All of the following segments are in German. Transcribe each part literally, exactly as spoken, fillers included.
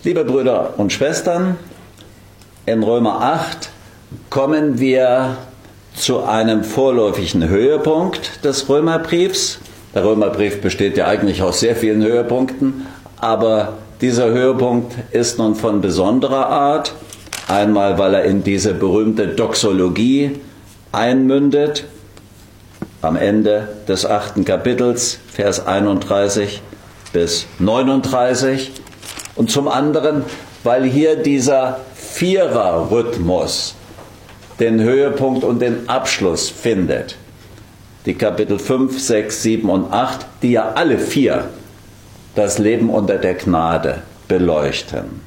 Liebe Brüder und Schwestern, in Römer acht kommen wir zu einem vorläufigen Höhepunkt des Römerbriefs. Der Römerbrief besteht ja eigentlich aus sehr vielen Höhepunkten, aber dieser Höhepunkt ist nun von besonderer Art. Einmal, weil er in diese berühmte Doxologie einmündet, am Ende des achten Kapitels, Vers einunddreißig bis neununddreißig. Und zum anderen, weil hier dieser Vierer-Rhythmus den Höhepunkt und den Abschluss findet. Die Kapitel fünf, sechs, sieben und acht, die ja alle vier das Leben unter der Gnade beleuchten.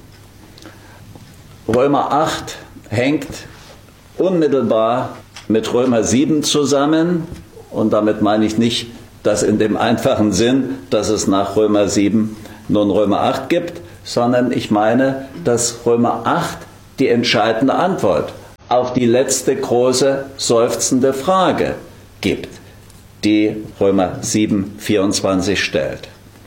Römer acht hängt unmittelbar mit Römer sieben zusammen, und damit meine ich nicht das in dem einfachen Sinn, dass es nach Römer sieben nun Römer acht gibt, sondern ich meine, dass Römer acht die entscheidende Antwort auf die letzte große seufzende Frage gibt, die Römer sieben, vierundzwanzig stellt.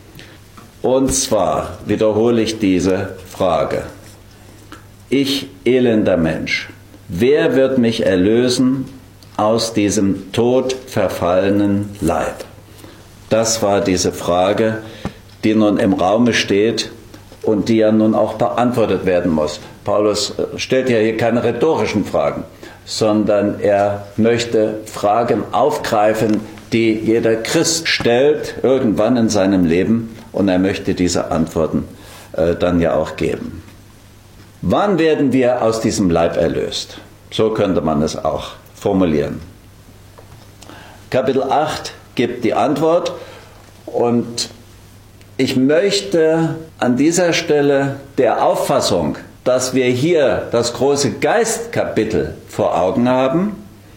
Und zwar wiederhole ich diese Frage. Ich, elender Mensch, wer wird mich erlösen aus diesem todverfallenen Leib? Das war diese Frage, die nun im Raume steht und die ja nun auch beantwortet werden muss. Paulus stellt ja hier keine rhetorischen Fragen, sondern er möchte Fragen aufgreifen, die jeder Christ stellt, irgendwann in seinem Leben, und er möchte diese Antworten äh, dann ja auch geben. Wann werden wir aus diesem Leib erlöst? So könnte man es auch formulieren. Kapitel acht gibt die Antwort, und ich möchte an dieser Stelle der Auffassung, dass wir hier das große Geistkapitel vor Augen haben,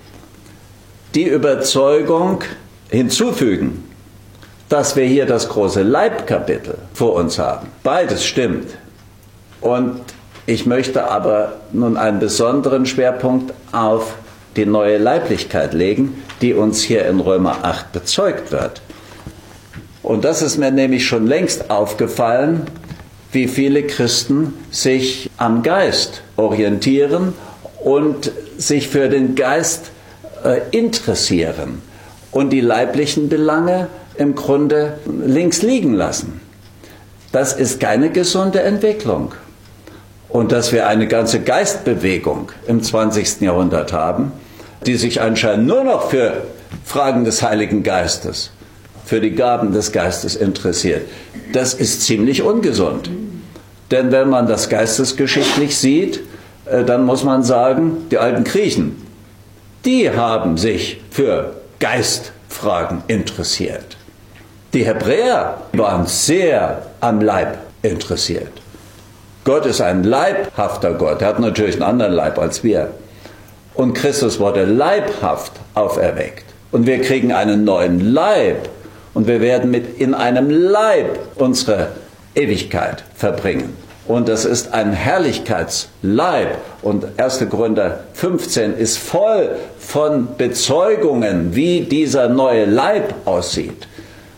die Überzeugung hinzufügen, dass wir hier das große Leibkapitel vor uns haben. Beides stimmt. Und ich möchte aber nun einen besonderen Schwerpunkt auf die neue Leiblichkeit legen, die uns hier in Römer acht bezeugt wird. Und das ist mir nämlich schon längst aufgefallen, wie viele Christen sich am Geist orientieren und sich für den Geist äh, interessieren und die leiblichen Belange im Grunde links liegen lassen. Das ist keine gesunde Entwicklung. Und dass wir eine ganze Geistbewegung im zwanzigsten Jahrhundert haben, die sich anscheinend nur noch für Fragen des Heiligen Geistes, für die Gaben des Geistes interessiert, das ist ziemlich ungesund. Denn wenn man das geistesgeschichtlich sieht, dann muss man sagen, die alten Griechen, die haben sich für Geistfragen interessiert. Die Hebräer waren sehr am Leib interessiert. Gott ist ein leibhafter Gott. Er hat natürlich einen anderen Leib als wir. Und Christus wurde leibhaft auferweckt. Und wir kriegen einen neuen Leib. Und wir werden mit in einem Leib unsere Ewigkeit verbringen. Und das ist ein Herrlichkeitsleib. Und erster Korinther fünfzehn ist voll von Bezeugungen, wie dieser neue Leib aussieht.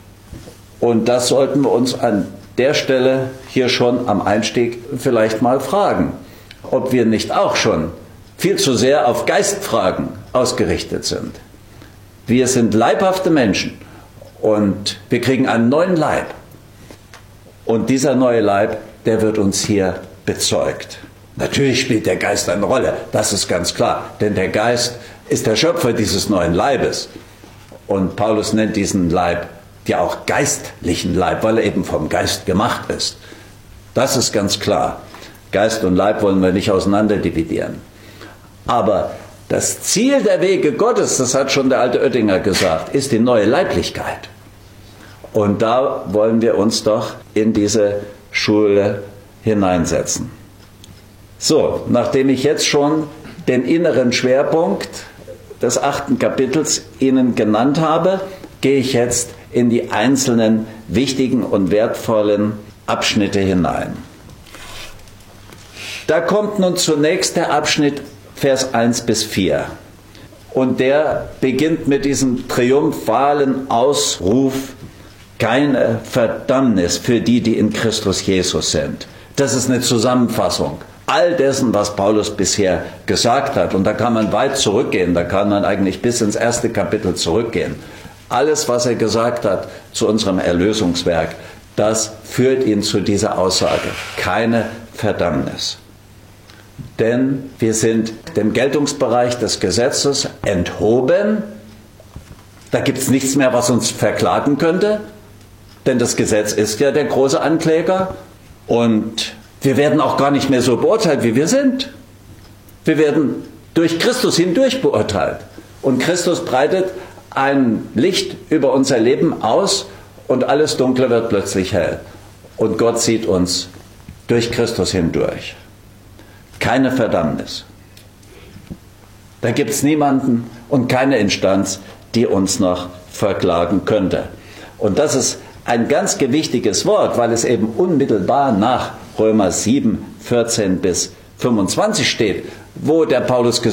Und das sollten wir uns an der Stelle hier schon am Einstieg vielleicht mal fragen, ob wir nicht auch schon viel zu sehr auf Geistfragen ausgerichtet sind. Wir sind leibhafte Menschen und wir kriegen einen neuen Leib. Und dieser neue Leib, der wird uns hier bezeugt. Natürlich spielt der Geist eine Rolle, das ist ganz klar, denn der Geist ist der Schöpfer dieses neuen Leibes. Und Paulus nennt diesen Leib ja auch geistlichen Leib, weil er eben vom Geist gemacht ist. Das ist ganz klar. Geist und Leib wollen wir nicht auseinanderdividieren. Aber das Ziel der Wege Gottes, das hat schon der alte Oettinger gesagt, ist die neue Leiblichkeit. Und da wollen wir uns doch in diese Schule hineinsetzen. So, nachdem ich jetzt schon den inneren Schwerpunkt des achten Kapitels Ihnen genannt habe, gehe ich jetzt in die einzelnen wichtigen und wertvollen Abschnitte hinein. Da kommt nun zunächst der Abschnitt Vers eins bis vier. Und der beginnt mit diesem triumphalen Ausruf: keine Verdammnis für die, die in Christus Jesus sind. Das ist eine Zusammenfassung all dessen, was Paulus bisher gesagt hat. Und da kann man weit zurückgehen, da kann man eigentlich bis ins erste Kapitel zurückgehen. Alles, was er gesagt hat zu unserem Erlösungswerk, das führt ihn zu dieser Aussage: keine Verdammnis. Denn wir sind dem Geltungsbereich des Gesetzes enthoben. Da gibt es nichts mehr, was uns verklagen könnte, denn das Gesetz ist ja der große Ankläger. Und wir werden auch gar nicht mehr so beurteilt, wie wir sind. Wir werden durch Christus hindurch beurteilt. Und Christus breitet ein Licht über unser Leben aus und alles Dunkle wird plötzlich hell. Und Gott sieht uns durch Christus hindurch. Keine Verdammnis. Da gibt es niemanden und keine Instanz, die uns noch verklagen könnte. Und das ist ein ganz gewichtiges Wort, weil es eben unmittelbar nach Römer sieben, vierzehn bis fünfundzwanzig steht, wo der Paulus gesagt hat,